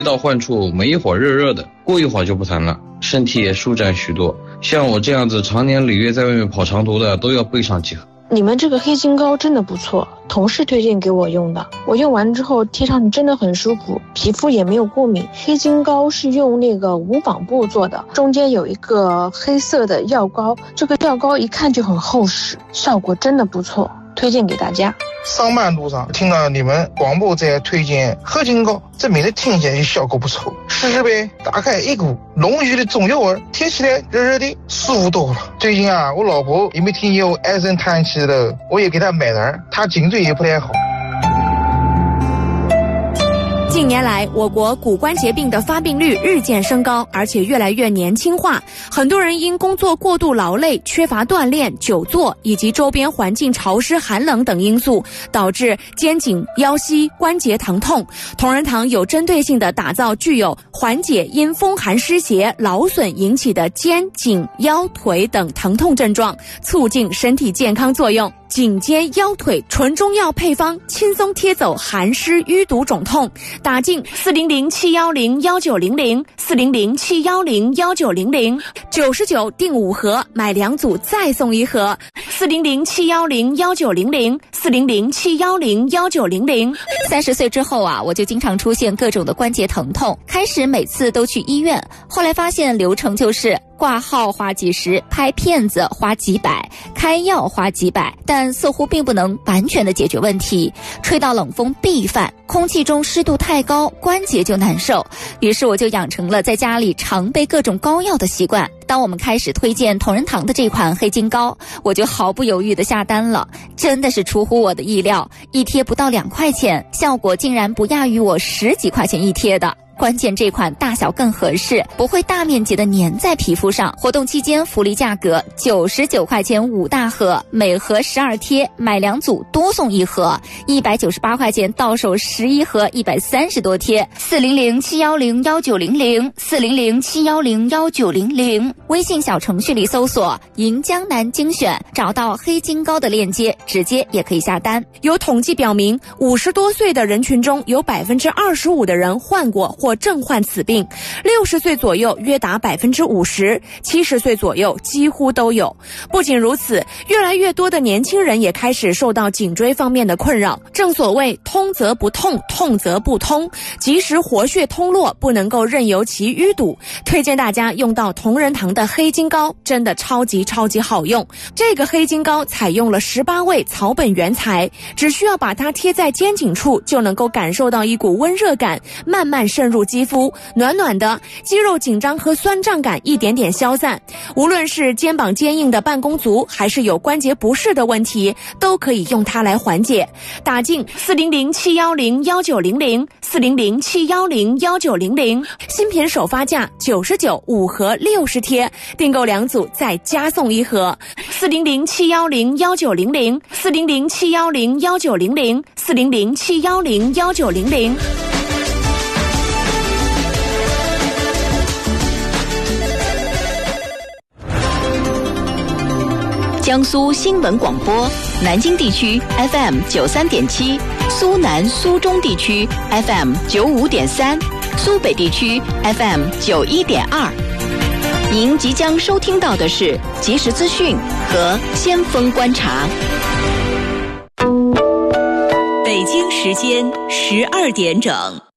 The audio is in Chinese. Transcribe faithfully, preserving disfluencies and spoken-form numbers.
到患处没一会儿热热的，过一会儿就不疼了，身体也舒展许多。像我这样子常年累月在外面跑长途的，都要备上几盒。 你们这个黑金膏真的不错，同事推荐给我用的，我用完之后贴上去真的很舒服，皮肤也没有过敏。黑金膏是用那个无纺布做的，中间有一个黑色的药膏，这个药膏一看就很厚实，效果真的不错，推荐给大家。 上班路上听到你们广播在推荐黑金膏，这名字听起来就效果不错，试试呗。打开一股浓郁的中药味，贴起来热热的，舒服多了。最近啊，我老婆因为听见我唉声叹气的，我也给她买了，她颈椎也不太好。 近年来，我国骨关节病的发病率日渐升高，而且越来越年轻化。很多人因工作过度劳累、缺乏锻炼、久坐以及周边环境潮湿寒冷等因素，导致肩颈、腰膝关节疼痛。同仁堂有针对性地打造具有缓解因风寒湿邪、劳损引起的肩颈、腰腿等疼痛症状，促进身体健康作用。颈肩腰腿纯中药配方，轻松贴走寒湿淤堵肿痛。打进四零零七幺零幺九零零四零零七幺零幺九零零，九十九订五盒，买两组再送一盒。四零零七幺零幺九零零四零零七幺零幺九零零。 三十岁之后啊，我就经常出现各种的关节疼痛，开始每次都去医院，后来发现流程就是挂号花几十，拍片子花几百，开药花几百，但似乎并不能完全的解决问题。吹到冷风必犯，空气中湿度太高，关节就难受。于是我就养成了在家里常备各种膏药的习惯。当我们开始推荐同仁堂的这款黑金膏，我就毫不犹豫地下单了，真的是出乎我的意料，一贴不到两块钱，效果竟然不亚于我十几块钱一贴的。关键这款大小更合适，不会大面积的粘在皮肤上。活动期间福利价格九十九块钱五大盒，每盒十二贴，买两组多送一盒，一百九十八块钱到手十一盒，一百三十多贴。四零零七幺零幺九零零四零零七幺零幺九零零，微信小程序里搜索银江南精选，找到黑金膏的链接，直接也可以下单。 有统计表明，五十多岁的人群中有百分之二十五的人患过或正患此病，六十岁左右约达百分之五十，七十岁左右几乎都有。不仅如此，越来越多的年轻人也开始受到颈椎方面的困扰。正所谓通则不痛，痛则不通，及时活血通络，不能够任由其淤堵。推荐大家用到同仁堂的黑金膏，真的超级超级好用。这个黑金膏采用了十八味草本原材，只需要把它贴在肩颈处，就能够感受到一股温热感慢慢渗入肌肤，暖暖的，肌肉紧张和酸胀感一点点消散。无论是肩膀坚硬的办公族，还是有关节不适的问题，都可以用它来缓解。打进四零零七幺零幺九零零四零零七幺零幺九零零，新品首发价九十九，五盒六十贴，订购两组再加送一盒。四零零七幺零幺九零零四零零七幺零幺九零零四零零七幺零幺九零零。 江苏新闻广播，南京地区 F M 九三点七，苏南苏中地区 F M 九五点三，苏北地区 F M 九一点二。您即将收听到的是即时资讯和先锋观察。北京时间十二点整。